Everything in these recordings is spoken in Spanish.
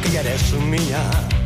y eres mía.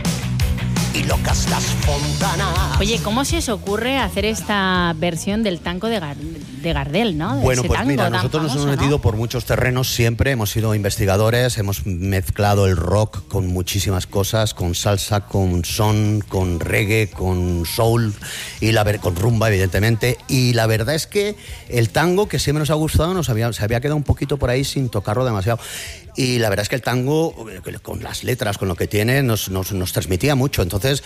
Y locas las fontanas. Oye, ¿cómo se os ocurre hacer esta versión del tango de Gardel, ¿no? Bueno, ese pues tango mira, tan nosotros nos famoso, hemos metido ¿no? por muchos terrenos siempre, hemos sido investigadores, hemos mezclado el rock con muchísimas cosas, con salsa, con son, con reggae, con soul, y con rumba, evidentemente, y la verdad es que el tango, que siempre nos ha gustado, se había quedado un poquito por ahí sin tocarlo demasiado. Y la verdad es que el tango, con las letras, con lo que tiene, nos transmitía mucho. Entonces,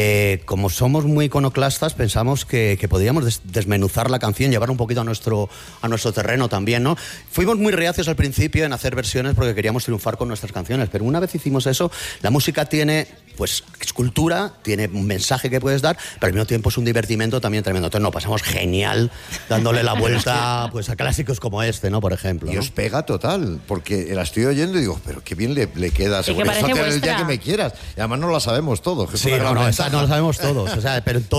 como somos muy iconoclastas, pensamos que podíamos desmenuzar la canción, llevar un poquito a nuestro terreno también, ¿no? Fuimos muy reacios al principio en hacer versiones porque queríamos triunfar con nuestras canciones, pero una vez hicimos eso, la música tiene, pues, escultura, tiene un mensaje que puedes dar, pero al mismo tiempo es un divertimento también tremendo. Entonces, nos pasamos genial dándole la vuelta, pues, a clásicos como este, ¿no? Por ejemplo. Y ¿no? os pega total, porque la estoy oyendo y digo, pero qué bien le queda. que parece el vuestra. día que me quieras. Y además no la sabemos todos. Sí, no lo sabemos todos, o sea, pero en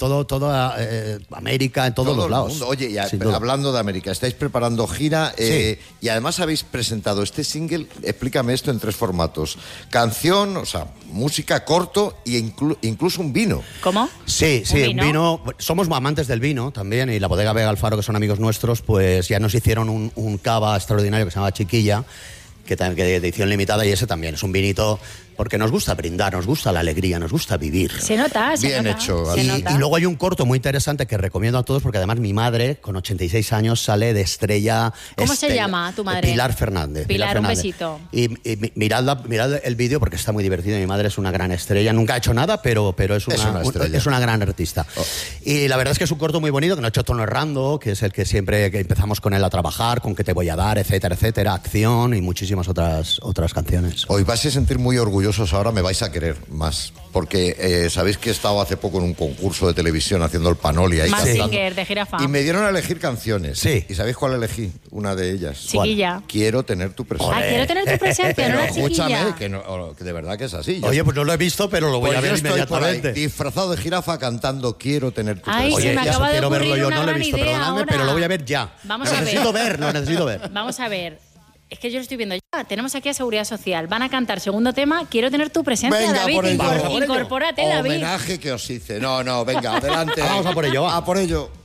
toda América, en todos los lados. Mundo. Oye, Sin hablando de América, estáis preparando gira Sí. y además habéis presentado este single, explícame esto en 3 formatos. Canción, o sea, música, corto e incluso un vino. ¿Cómo? Sí, ¿Un vino? Somos amantes del vino también, y la bodega Vega Alfaro, que son amigos nuestros, pues ya nos hicieron un cava extraordinario que se llama Chiquilla, que de edición limitada, y ese también es un vinito porque nos gusta brindar, nos gusta la alegría, nos gusta vivir. Se nota. Bien hecho, se Y nota. luego hay un corto muy interesante que recomiendo a todos, porque además mi madre, con 86 años, sale de estrella. ¿Cómo se llama tu madre? Pilar Fernández. Pilar, un Fernández. besito. Y mirad el vídeo porque está muy divertido. Mi madre es una gran estrella, nunca ha hecho nada, pero es una gran artista. Oh. Y la verdad es que es un corto muy bonito, que no ha hecho Tono Errando, que es el que siempre que empezamos con él a trabajar, con ¿Qué te voy a dar?, etcétera, etcétera, Acción y muchísimas otras canciones. Os vais a sentir muy orgullosos ahora, me vais a querer más, porque sabéis que he estado hace poco en un concurso de televisión haciendo el Panoli ahí cantando. Mazinger, de Jirafa. Y me dieron a elegir canciones. Sí. ¿Y sabéis cuál elegí? Una de ellas. Chiquilla. Quiero tener tu presencia. Ah, quiero tener tu presencia, no Pero la escúchame, chiquilla. que de verdad que es así. Yo Oye, pues no lo he visto, pero lo voy pues a ver yo estoy por ahí, inmediatamente. disfrazado de jirafa cantando Quiero tener tu Ay, presencia. se me Oye, acaba de quiero verlo ocurrir yo, una no lo he gran visto, idea perdonadme, ahora. pero lo voy a ver ya. Vamos lo a ver. necesito ver. Vamos a ver. Es que yo lo estoy viendo ya. Tenemos aquí a Seguridad Social. Van a cantar segundo tema. Quiero tener tu presencia, Venga, David. por ello. Incorpórate, David. Homenaje que os hice. No, venga, adelante. Vamos a por ello, va. A por ello.